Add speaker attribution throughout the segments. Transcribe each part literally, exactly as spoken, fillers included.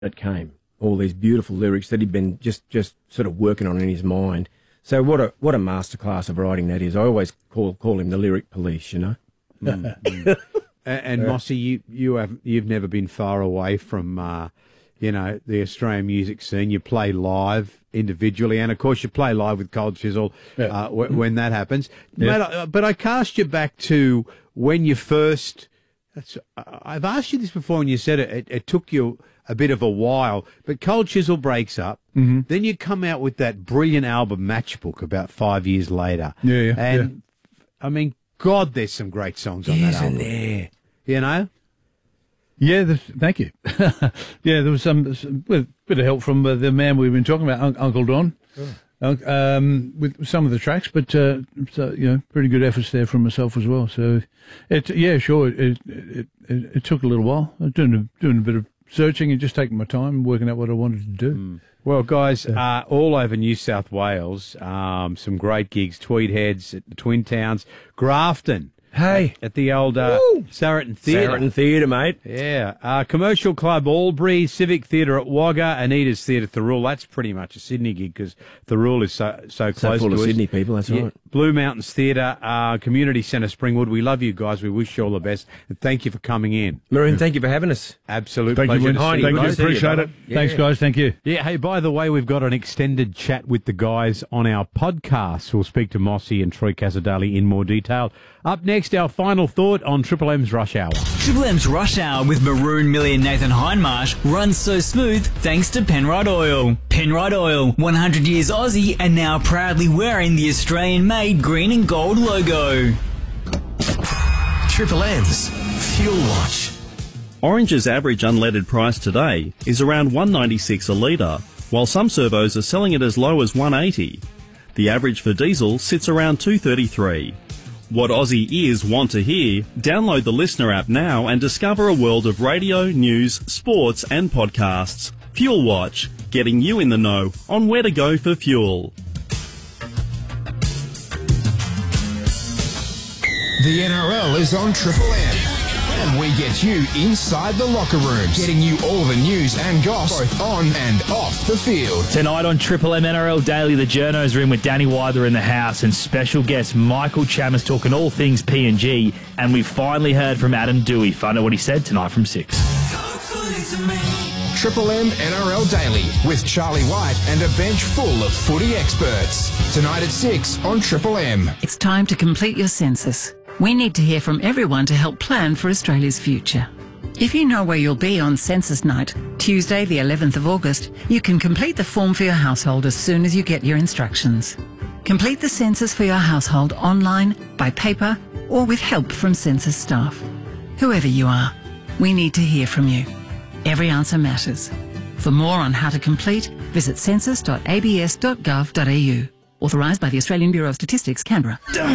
Speaker 1: it came. All these beautiful lyrics that he'd been just, just sort of working on in his mind. So what a what a masterclass of writing that is. I always call call him the lyric police, you know.
Speaker 2: Mm, mm. And, and Mossy, you you have you've never been far away from uh, you know the Australian music scene. You play live individually, and of course you play live with Cold Chisel yeah. uh, w- when that happens. Yeah. Mate, I, but I cast you back to when you first. That's, I've asked you this before, and you said it, it, it took you a bit of a while. But Cold Chisel breaks up.
Speaker 3: Mm-hmm.
Speaker 2: Then you come out with that brilliant album, Matchbook, about five years later.
Speaker 3: Yeah, yeah.
Speaker 2: And,
Speaker 3: yeah.
Speaker 2: I mean, God, there's some great songs on
Speaker 1: Isn't
Speaker 2: that album.
Speaker 1: there?
Speaker 2: You know?
Speaker 3: Yeah, the, thank you. yeah, there was some, some bit, bit of help from uh, the man we've been talking about, Un- Uncle Don. Oh. Um, with some of the tracks, but uh, so, you know, pretty good efforts there from myself as well. So, it yeah, sure, it it, it, it, it took a little while. I was doing a, doing a bit of searching and just taking my time, working out what I wanted to do.
Speaker 2: Mm. Well, guys, uh, all over New South Wales, um, some great gigs. Tweed Heads at the Twin Towns, Grafton.
Speaker 1: Hey,
Speaker 2: at, at the old uh, Saracen Theatre.
Speaker 1: Saracen Theatre, mate.
Speaker 2: Yeah. Uh, Commercial Club Albury, Civic Theatre at Wagga, Anita's Theatre Thirroul. That's pretty much a Sydney gig because Thirroul is so so close
Speaker 1: so full
Speaker 2: to
Speaker 1: of
Speaker 2: us.
Speaker 1: Sydney people, that's
Speaker 2: yeah.
Speaker 1: right.
Speaker 2: Blue Mountains Theatre, uh, Community Centre Springwood. We love you guys. We wish you all the best. And thank you for coming in.
Speaker 1: Maroon, thank you for having us.
Speaker 2: Absolute
Speaker 3: thank
Speaker 2: pleasure.
Speaker 3: You,
Speaker 2: to see
Speaker 3: thank
Speaker 2: you.
Speaker 3: you.
Speaker 2: Guys.
Speaker 3: Appreciate
Speaker 1: you,
Speaker 3: it.
Speaker 1: yeah.
Speaker 3: Thanks, guys. Thank you.
Speaker 2: Yeah. Hey, by the way, we've got an extended chat with the guys on our podcast. We'll speak to Mossy and Troy Casadali in more detail. Up next, our final thought on Triple M's Rush Hour.
Speaker 4: Triple M's Rush Hour with Maroon Millie and Nathan Hindmarsh runs so smooth thanks to Penrite Oil. Penrite Oil, one hundred years Aussie and now proudly wearing the Australian-made green and gold logo.
Speaker 5: Triple M's Fuel Watch.
Speaker 6: Orange's average unleaded price today is around one ninety-six a litre, while some servos are selling it as low as one eighty. The average for diesel sits around two thirty-three. What Aussie ears want to hear? Download the Listener app now and discover a world of radio, news, sports and podcasts. Fuel Watch, getting you in the know on where to go for fuel.
Speaker 5: The N R L is on Triple M. And we get you inside the locker rooms, getting you all the news and goss, both on and off the field.
Speaker 7: Tonight on Triple M N R L Daily, the journos are in with Danny Wyther in the house and special guest Michael Chammas talking all things P and G. And we finally heard from Adam Dewey. Find out what he said tonight from six.
Speaker 5: Triple M N R L Daily with Charlie White and a bench full of footy experts. Tonight at six on Triple M.
Speaker 8: It's time to complete your census. We need to hear from everyone to help plan for Australia's future. If you know where you'll be on Census Night, Tuesday the eleventh of August, you can complete the form for your household as soon as you get your instructions. Complete the census for your household online, by paper, or with help from census staff. Whoever you are, we need to hear from you. Every answer matters. For more on how to complete, visit census dot a b s dot gov dot a u. Authorised by the Australian Bureau of Statistics, Canberra.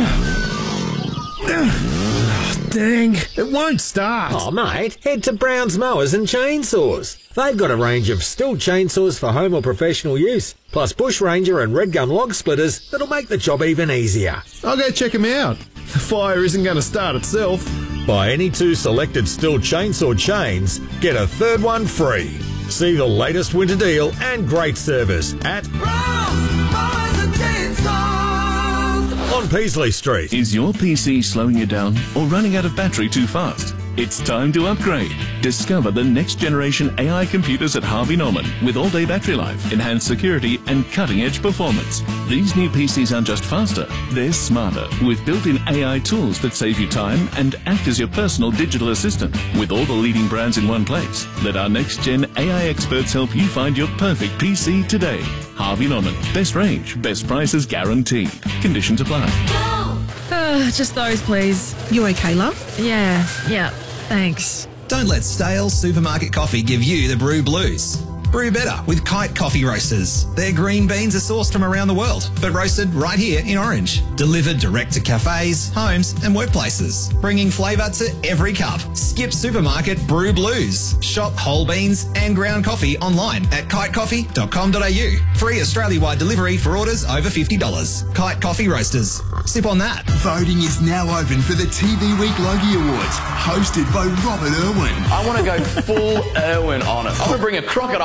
Speaker 9: Dang, it won't start.
Speaker 10: Oh, mate, head to Brown's Mowers and Chainsaws. They've got a range of Stihl chainsaws for home or professional use, plus Bush Ranger and Red Gum log splitters that'll make the job even easier.
Speaker 9: I'll go check them out. The fire isn't going to start itself.
Speaker 10: Buy any two selected Stihl chainsaw chains, get a third one free. See the latest winter deal and great service at Brown's Mowers and Chainsaws on Peasley Street.
Speaker 11: Is your P C slowing you down or running out of battery too fast? It's time to upgrade. Discover the next generation A I computers at Harvey Norman with all-day battery life, enhanced security and cutting-edge performance. These new P Cs aren't just faster, they're smarter with built-in A I tools that save you time and act as your personal digital assistant. With all the leading brands in one place, let our next-gen A I experts help you find your perfect P C today. Harvey Norman. Best range, best prices guaranteed. Conditions apply.
Speaker 12: Uh, just those, please.
Speaker 13: You okay, love?
Speaker 12: Yeah, yeah, thanks.
Speaker 5: Don't let stale supermarket coffee give you the brew blues.
Speaker 13: Brew better with Kite Coffee Roasters. Their green beans are sourced from around the world, but roasted right here in Orange. Delivered direct to cafes, homes and workplaces, bringing flavour to every cup. Skip supermarket brew blues. Shop whole beans and ground coffee online at kite coffee dot com dot a u. Free Australia-wide delivery for orders over fifty dollars. Kite Coffee Roasters. Sip on that.
Speaker 14: Voting is now open for the T V Week Logie Awards, hosted by Robert Irwin.
Speaker 15: I want to go full Irwin on it. I'm going to bring a crocodile